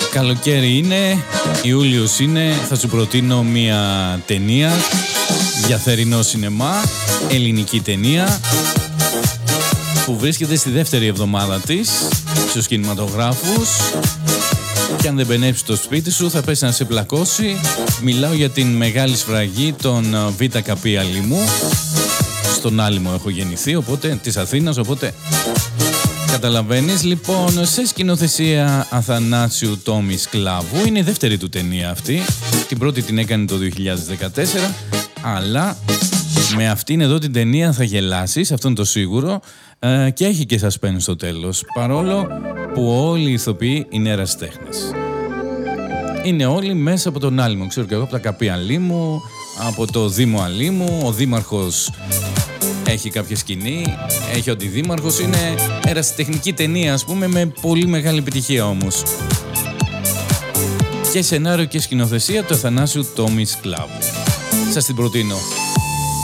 Καλοκαίρι είναι, Ιούλιος είναι, θα σου προτείνω μια ταινία για θερινό σινεμά, ελληνική ταινία που βρίσκεται στη δεύτερη εβδομάδα της στους κινηματογράφους και αν δεν μπενέψει το σπίτι σου θα πέσει να σε πλακώσει. Μιλάω για την μεγάλη σφραγή των ΒΚ Αλήμου. Στον Άλυμο έχω γεννηθεί, οπότε της Αθήνας, οπότε καταλαβαίνεις. Λοιπόν, σε σκηνοθεσία Αθανάσιου Τόμη Σκλάβου. Είναι η δεύτερη του ταινία αυτή. Την πρώτη την έκανε το 2014, αλλά με αυτήν εδώ την ταινία θα γελάσεις, αυτό είναι το σίγουρο, και έχει και suspense στο τέλος, παρόλο που όλοι οι ηθοποιοί είναι ερασιτέχνες. Είναι όλοι μέσα από τον Άλυμο, ξέρω και εγώ, από τα Καπή Αλήμου, από το Δήμο Αλήμου, ο δήμαρχος έχει κάποια σκηνή, έχει ο αντιδήμαρχος, είναι ερασιτεχνική ταινία ας πούμε, με πολύ μεγάλη επιτυχία όμως. Και σενάριο και σκηνοθεσία του Αθανάσιου Τόμη Σκλάβου. Σας την προτείνω.